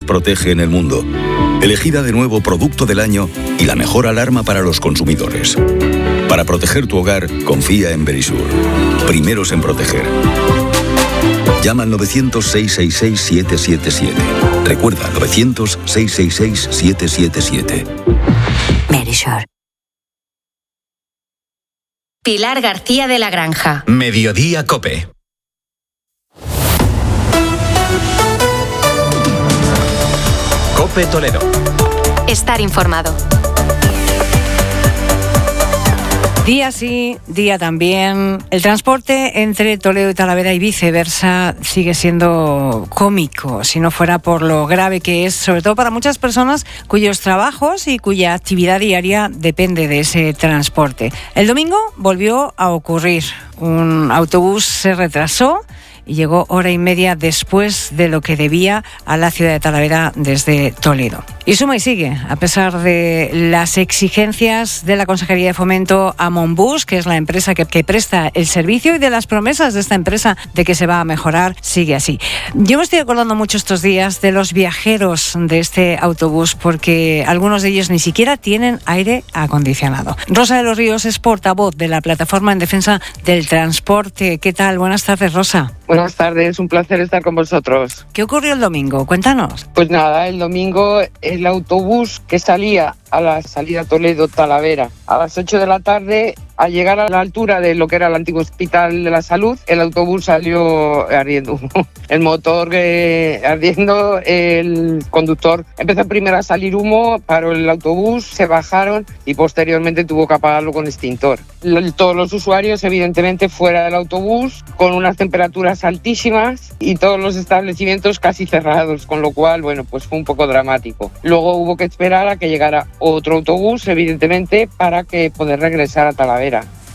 protege en el mundo. Elegida de nuevo Producto del Año y la mejor alarma para los consumidores. Para proteger tu hogar, confía en Verisur. Primeros en proteger. Llama al 900-666-777. Recuerda, 900-666-777. Verisur. Pilar García de la Granja. Mediodía COPE. COPE Toledo. Estar informado. Día sí, día también. El transporte entre Toledo y Talavera y viceversa sigue siendo cómico, si no fuera por lo grave que es, sobre todo para muchas personas cuyos trabajos y cuya actividad diaria depende de ese transporte. El domingo volvió a ocurrir. Un autobús se retrasó y llegó hora y media después de lo que debía a la ciudad de Talavera desde Toledo. Y suma y sigue, a pesar de las exigencias de la Consejería de Fomento a Monbus, que es la empresa que presta el servicio, y de las promesas de esta empresa de que se va a mejorar, sigue así. Yo me estoy acordando mucho estos días de los viajeros de este autobús, porque algunos de ellos ni siquiera tienen aire acondicionado. Rosa de los Ríos es portavoz de la Plataforma en Defensa del Transporte. ¿Qué tal? Buenas tardes, Rosa. Buenas tardes, un placer estar con vosotros. ¿Qué ocurrió el domingo? Cuéntanos. Pues nada, el domingo el autobús que salía a la salida Toledo-Talavera a las 8 de la tarde, al llegar a la altura de lo que era el antiguo Hospital de la Salud, el autobús salió ardiendo. El motor ardiendo, el conductor empezó primero a salir humo, paró el autobús, se bajaron y posteriormente tuvo que apagarlo con extintor. Todos los usuarios, evidentemente, fuera del autobús, con unas temperaturas altísimas y todos los establecimientos casi cerrados, con lo cual, bueno, pues fue un poco dramático. Luego hubo que esperar a que llegara otro autobús, evidentemente, para que poder regresar a Talavera.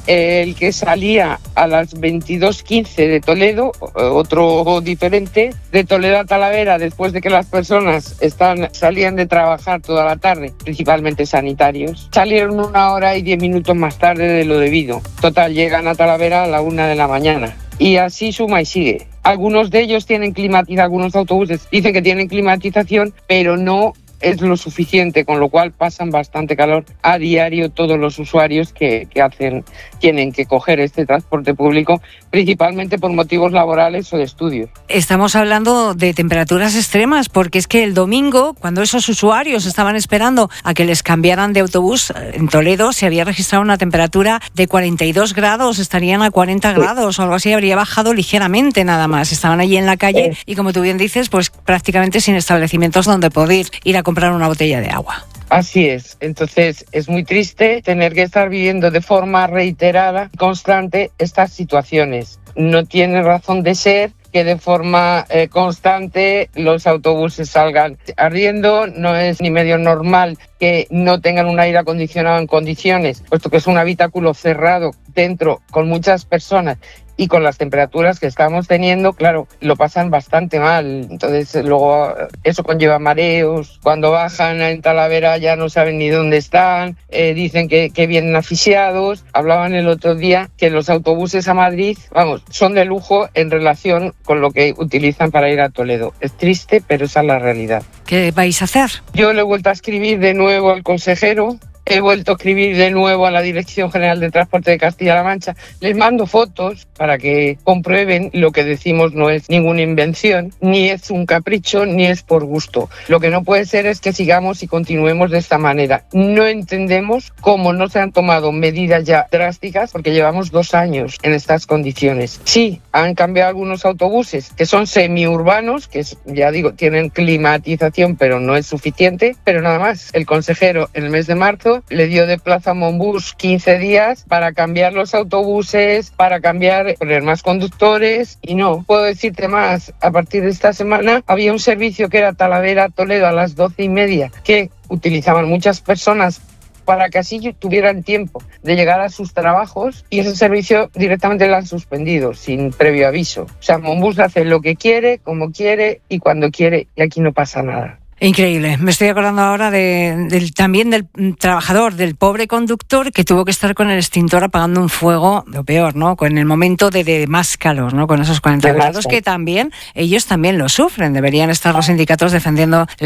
El que salía a las 22:15 de Toledo, otro diferente, de Toledo a Talavera, después de que las personas salían de trabajar toda la tarde, principalmente sanitarios, salieron 1 hora y 10 minutos más tarde de lo debido. Total, llegan a Talavera a la 1 de la mañana. Y así suma y sigue. Algunos de ellos tienen climatización, algunos autobuses dicen que tienen climatización, pero no es lo suficiente, con lo cual pasan bastante calor a diario todos los usuarios que tienen que coger este transporte público, principalmente por motivos laborales o de estudios. Estamos hablando de temperaturas extremas, porque es que el domingo, cuando esos usuarios estaban esperando a que les cambiaran de autobús, en Toledo se había registrado una temperatura de 42 grados, estarían a 40 grados o algo así, habría bajado ligeramente nada más. Estaban allí en la calle y, como tú bien dices, pues prácticamente sin establecimientos donde poder ir a comprar una botella de agua. Así es. Entonces es muy triste tener que estar viviendo de forma reiterada, constante, estas situaciones. No tiene razón de ser que de forma constante los autobuses salgan ardiendo. No es ni medio normal que no tengan un aire acondicionado en condiciones, puesto que es un habitáculo cerrado dentro con muchas personas. Y con las temperaturas que estamos teniendo, claro, lo pasan bastante mal. Entonces luego eso conlleva mareos. Cuando bajan en Talavera ya no saben ni dónde están. Dicen que vienen asfixiados. Hablaban el otro día que los autobuses a Madrid, son de lujo en relación con lo que utilizan para ir a Toledo. Es triste, pero esa es la realidad. ¿Qué vais a hacer? Yo le he vuelto a escribir de nuevo al consejero. He vuelto a escribir de nuevo a la Dirección General de Transporte de Castilla-La Mancha. Les mando fotos para que comprueben lo que decimos no es ninguna invención, ni es un capricho, ni es por gusto. Lo que no puede ser es que sigamos y continuemos de esta manera. No entendemos cómo no se han tomado medidas ya drásticas, porque llevamos 2 años en estas condiciones. Sí, han cambiado algunos autobuses que son semiurbanos, que ya digo, tienen climatización, pero no es suficiente. Pero nada más, el consejero en el mes de marzo le dio de plazo a Monbus 15 días para cambiar los autobuses, para poner más conductores, y no puedo decirte más. A partir de esta semana había un servicio que era Talavera-Toledo a las 12:30 que utilizaban muchas personas para que así tuvieran tiempo de llegar a sus trabajos, y ese servicio directamente lo han suspendido sin previo aviso. O sea, Monbus hace lo que quiere, como quiere y cuando quiere, y aquí no pasa nada. Increíble. Me estoy acordando ahora también del trabajador, del pobre conductor que tuvo que estar con el extintor apagando un fuego, lo peor, ¿no? Con el momento de más calor, ¿no? Con esos 40 grados, que ellos también lo sufren. Deberían estar los sindicatos defendiendo